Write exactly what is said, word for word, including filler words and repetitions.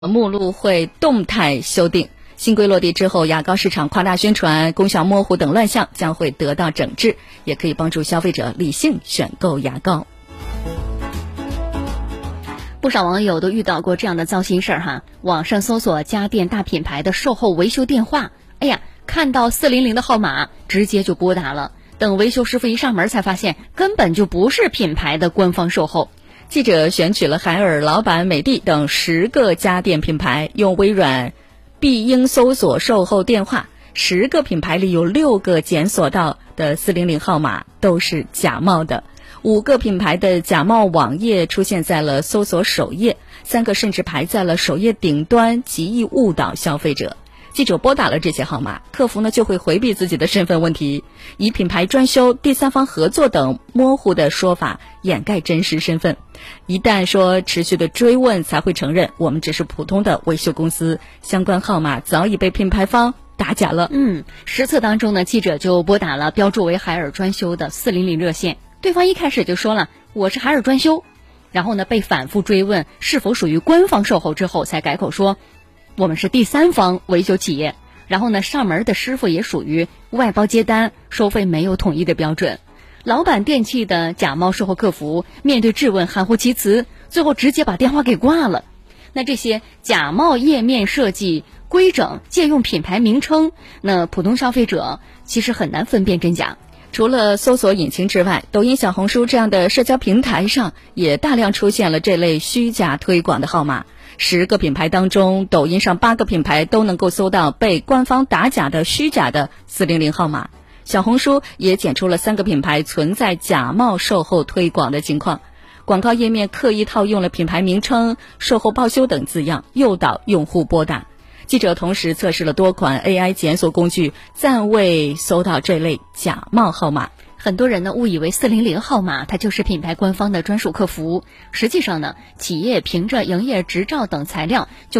目录会动态修订，新规落地之后，牙膏市场夸大宣传、功效模糊等乱象将会得到整治，也可以帮助消费者理性选购牙膏。 不少网友都遇到过这样的糟心事儿哈，网上搜索家电大品牌的售后维修电话，哎呀，看到四零零的号码，直接就拨打了。等维修师傅一上门，才发现根本就不是品牌的官方售后。 记者选取了海尔、老板、美的等十个家电品牌，用微软必应搜索售后电话，十个品牌里有六个检索到的四零零号码都是假冒的，五个品牌的假冒网页出现在了搜索首页，三个甚至排在了首页顶端，极易误导消费者。记者拨打了这些号码，客服呢就会回避自己的身份问题，以品牌专修、第三方合作等模糊的说法掩盖真实身份。一旦说持续的追问，才会承认我们只是普通的维修公司，相关号码早已被品牌方打假了。 嗯，实测当中呢，记者就拨打了标注为海尔专修的四零零热线，对方一开始就说了我是海尔专修，然后呢被反复追问是否属于官方售后之后，才改口说我们是第三方维修企业，然后呢上门的师傅也属于外包接单，收费没有统一的标准。老板电器的假冒售后客服面对质问含糊其辞，最后直接把电话给挂了。那这些假冒页面设计、规整、借用品牌名称，那普通消费者其实很难分辨真假。 除了搜索引擎之外，抖音、小红书这样的社交平台上也大量出现了这类虚假推广的号码。十个品牌当中，抖音上八个品牌都能够搜到被官方打假的虚假的四零零号码。小红书也检出了三个品牌存在假冒售后推广的情况，广告页面刻意套用了品牌名称、售后报修等字样，诱导用户拨打。记者同时测试了多款 A I 检索工具，暂未搜到这类假冒号码。 很多人呢误以为四零零号码它就是品牌官方的专属客服，实际上呢，企业凭着营业执照等材料就